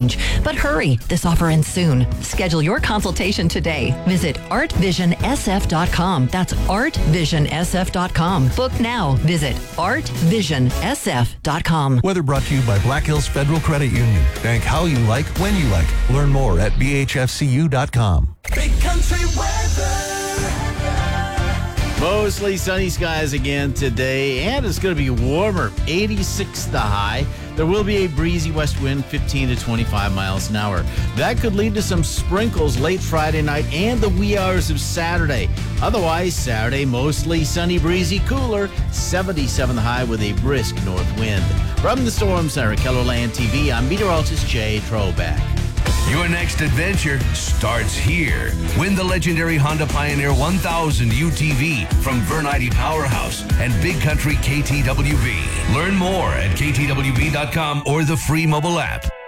range. But hurry, this offer ends soon. Schedule your consultation today. Visit artvisionsf.com. That's artvisionsf.com. Book now. Visit artvisionsf.com. Weather brought to you by Black Hills Federal Credit Union. Bank how you like, when you like. Learn more at bhfcu.com. Big country weather. Mostly sunny skies again today, and it's going to be warmer. 86 the high. There will be a breezy west wind, 15 to 25 miles an hour. That could lead to some sprinkles late Friday night and the wee hours of Saturday. Otherwise, Saturday, mostly sunny, breezy, cooler, 77 the high with a brisk north wind. From the Storm Center, KELOLAND TV, I'm meteorologist Jay Troback. Your next adventure starts here. Win the legendary Honda Pioneer 1000 UTV from Vernite Powerhouse and Big Country KTWV. Learn more at ktwv.com or the free mobile app.